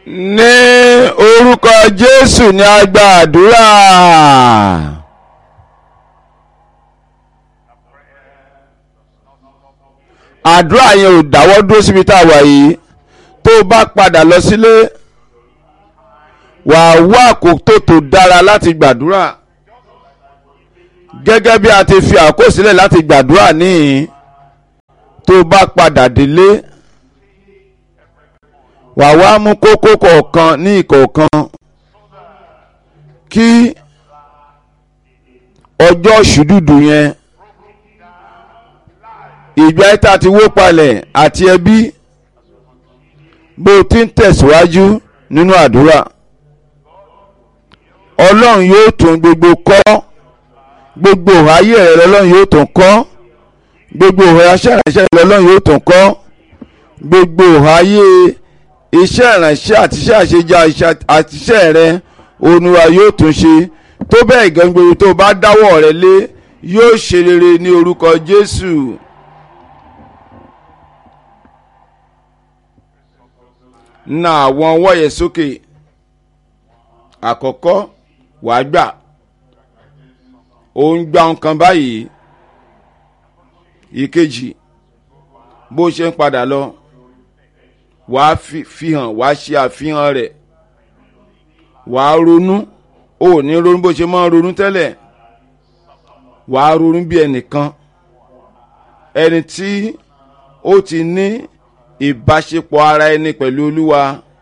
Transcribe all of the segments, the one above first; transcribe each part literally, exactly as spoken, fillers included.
ní orúkọ Jésù ni a gba àdúrà. àdúrà yẹn ò dáwọ́ dúró síbi tá a wà yìí. tó o bá padà lọ sílé wà á wá àkókò tó dára láti gbàdúrà gẹ́gẹ́ bí a ti fi àkókò sílẹ̀ láti gbàdúrà níhìn. tó o bá padà délé wà wá mú kókó kọ̀ọ̀kan ní ìkọ̀ọ̀kan kí ọjọ́ ṣùdùdù yẹn ìgbà ìta ti wó palẹ̀ àti ẹbí bó ti ń tẹ̀síwájú nínú àdúrà. Ọlọ́run yóò tún gbogbo kọ́, gbogbo ayé rẹ̀ lọ́lọ́run yóò tún kọ́, gbogbo aṣẹ́ránṣẹ́ rẹ̀ lọ́lọ́run yóò tún kọ́, gbogbo ayé iṣẹ́ ìránṣẹ́ àti iṣẹ́ àṣejá àti iṣẹ́ rẹ̀ Olúwa yóò tún ṣe. tó bẹ́ẹ̀ gan gbogbo tó bá dáwọ́ rẹ̀ lé yóò ṣe rere ní orúkọ Jésù. Na àwọn ọwọ́ yẹn sókè. Àkọ́kọ́ wàá gbà ó ń gba nǹkan báyìí. Ìkejì bó ṣe ń padà lọ wàá fi hàn wàá ṣe àfihàn rẹ̀. Wàá ronú ó ní ronú bó ṣe máa ń ronú tẹ́lẹ̀. Wàá ronú bí ẹnìkan ẹni tí ó ti ní ìbáṣepọ̀ ara ẹni pẹ̀lú Olúwa.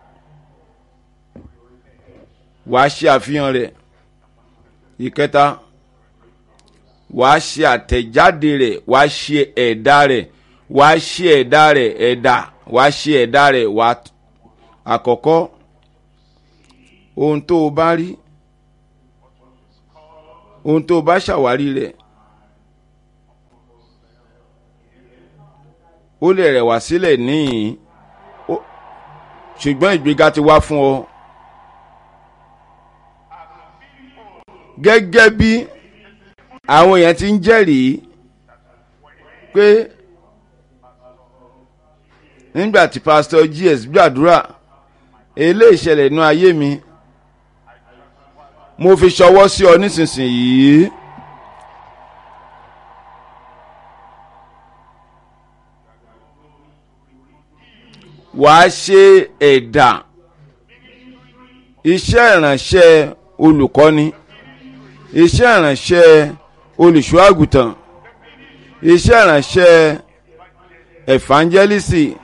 Wàá ṣe àfihàn rẹ̀. Ìkẹta wàá ṣe àtẹ̀jáde rẹ̀, wàá ṣe ẹ̀dá rẹ̀, wàá ṣe ẹ̀dá rẹ̀ ẹ̀dá wàá ṣe ẹ̀dá rẹ̀ wàá. Àkọ́kọ́ ohun tó o bá rí, ohun tó o bá ṣàwárí rẹ̀ ó lè rẹ̀ wá sílẹ̀ níhìn ṣùgbọ́n ìgbéga ti wá fún ọ. Gẹ́gẹ́ bí àwọn èèyàn ti ń jẹ́rìí pé nígbà tí Pastor G S gbàdúrà eléyìí ṣẹlẹ̀ nínú ayé mi, mo fi ṣọwọ́ sí ọ nísinsìnyí. Wàá ṣe ẹ̀dà iṣẹ́ ìránṣẹ́ olùkọ́ni, iṣẹ́ ìránṣẹ́ olùṣọ́ àgùntàn, iṣẹ́ ìránṣẹ́ ẹ̀fánjẹ́lísì,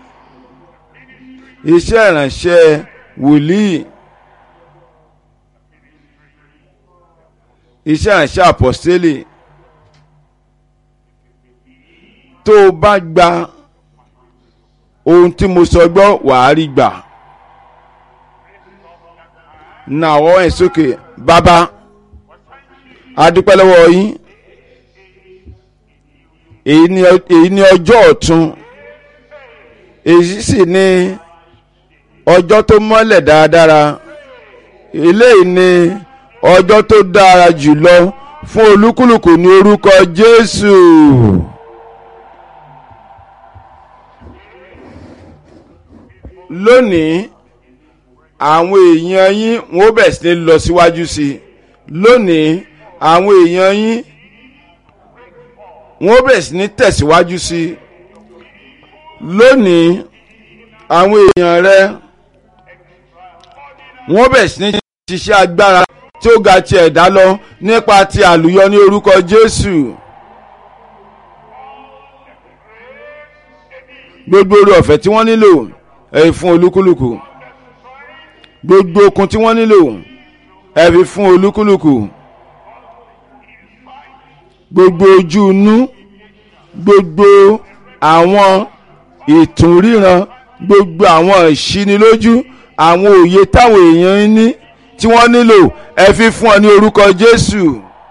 iṣẹ́ ìránṣẹ́ wòlíì, iṣẹ́ ìránṣẹ́ àpọ́stélì. Tó o bá gba ohun tí mo sọ gbọ́ wàá rí gbà. Na ọwọ́ ẹ̀ sókè. Bàbá a dúpẹ́ lọ́wọ́ yín. Èyí ni ọjọ́ ọ̀tun, èyí sì ni ọjọ́ tó mọ́lẹ̀ dáradára. Eléyìí ni ọjọ́ tó dára jùlọ fún olúkúlùkù ní orúkọ Jésù. Lónìí àwọn èèyàn yín wọ́n bẹ̀rẹ̀ sí ní lọ síwájú sí i. Lónìí àwọn èèyàn yín wọ́n bẹ̀rẹ̀ sí ní tẹ̀síwájú sí i. Lónìí àwọn èèyàn rẹ wọ́n bẹ̀rẹ̀ sí ní ṣiṣẹ́ agbára tí ó ga ti ẹ̀dá lọ nípa ti àlùyọ ní orúkọ Jésù. Gbogbo oore ọ̀fẹ́ tí wọ́n nílò ẹ fún olúkúlùkù. Gbogbo okun tí wọ́n nílò ẹ fi fún olúkúlùkù. Gbogbo ojú inú, gbogbo àwọn ìtúnríran, gbogbo àwọn ìṣínilójú, àwọn òye táwọn èèyàn ní tí wọ́n nílò ẹ fi fún ọ ní orúkọ Jésù.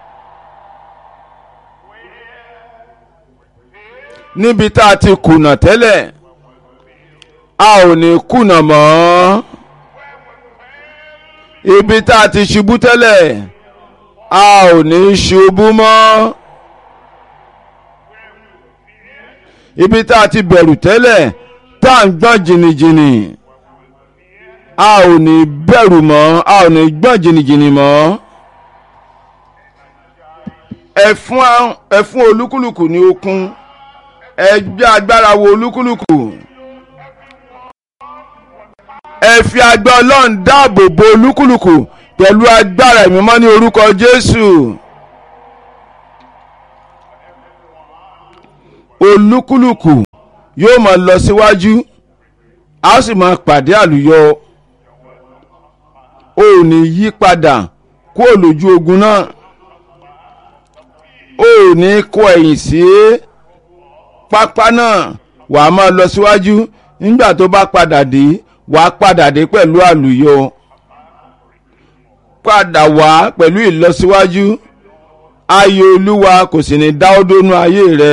Níbi tá a ti kùnà tẹ́lẹ̀ a ò ní kùnà mọ́. Ibi tá a ti ṣubú tẹ́lẹ̀ a ò ní ṣubú mọ́. Ibi tá a ti bẹ̀rù tẹ́lẹ̀ tá à ń gbọ́n jìnnìjìnnì a ò ní bẹ̀rù mọ́, a ò ní gbọ́n jìnnìjìnnì mọ́. ẹ fún ẹ fún olúkúlùkù ní okun, ẹ gbé agbára wo olúkúlùkù, ẹ fi agbára Ọlọ́run dáàbò bo olúkúlùkù pẹ̀lú agbára ìmímọ́ ní orúkọ Jésù. olúkúlùkù yóò máa lọ síwájú, a ó sì máa pàdé àlùyọ. o ò ní yí padà kúrò lójú ogun náà, o ò ní kọ ẹ̀yìn sí pápá náà, wàá máa lọ síwájú. nígbà tó bá padà dé, wàá padà dé pẹ̀lú àlùyọ, padà wá pẹ̀lú ìlọsíwájú. ayọ̀ Olúwa kò sì ní dáwọ́ dónú ayé rẹ.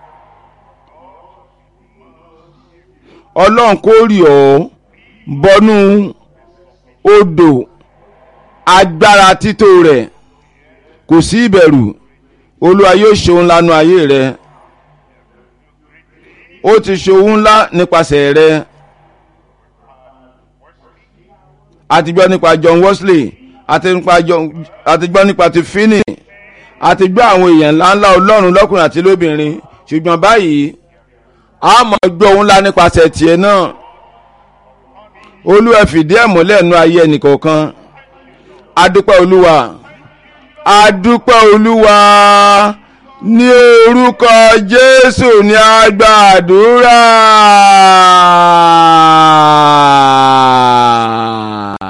Ọlọ́run kó rì ọ́ bọ́nú odò agbára tító rẹ̀, kò sí ìbẹ̀rù. Olúwa yóò ṣe ohun ńlá nínú ayé rẹ. ó ti ṣe ohun ńlá nípasẹ̀ rẹ. a ti gbọ́ nípa John Wesley, a ti gbọ́ nípa ti Finney, a ti gbọ́ àwọn èèyàn ńláńlá Ọlọ́run lọ́kùnrin àti lóbìnrin. ṣùgbọ́n báyìí a máa gbọ́ ohun ńlá nípasẹ̀ tiẹ̀ náà. Olúwa fìdí ẹ̀ múlẹ̀ nínú ayé ẹnìkọ̀ọ̀kan. adúpẹ́ Olúwa, adúpẹ́ Olúwa, ní orúkọ Jésù ní a gba àdúrà.